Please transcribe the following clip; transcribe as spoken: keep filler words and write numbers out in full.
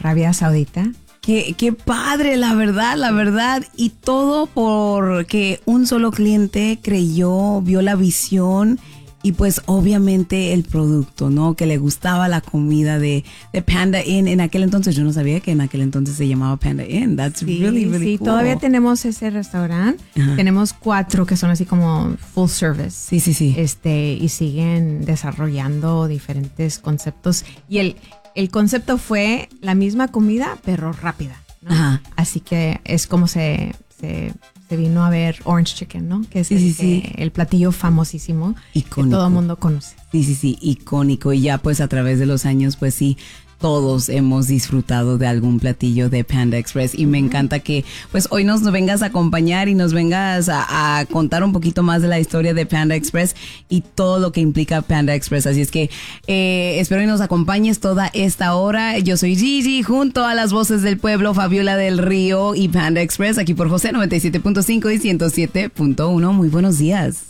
Arabia Saudita. Qué, qué padre, la verdad, la verdad. Y todo porque un solo cliente creyó, vio la visión y pues obviamente el producto, ¿no? Que le gustaba la comida de, de Panda Inn. En aquel entonces yo no sabía que en aquel entonces se llamaba Panda Inn. That's Sí, really, really sí, cool. todavía tenemos ese restaurante. Ajá. Tenemos cuatro que son así como full service. Sí, sí, sí. Este, y siguen desarrollando diferentes conceptos. Y el, el concepto fue la misma comida, pero rápida, ¿no? Ajá. Así que es como se, se, se vino a ver Orange Chicken, ¿no? Que es Sí, el, sí, sí. que- el platillo famosísimo Icónico. que todo el mundo conoce. Sí, sí, sí, icónico. Y ya pues a través de los años, pues sí, todos hemos disfrutado de algún platillo de Panda Express. Y me encanta que pues hoy nos vengas a acompañar y nos vengas a, a contar un poquito más de la historia de Panda Express y todo lo que implica Panda Express. Así es que eh, espero que nos acompañes toda esta hora. Yo soy Gigi, junto a las voces del pueblo, Fabiola del Río y Panda Express, aquí por José noventa y siete punto cinco y ciento siete punto uno. Muy buenos días.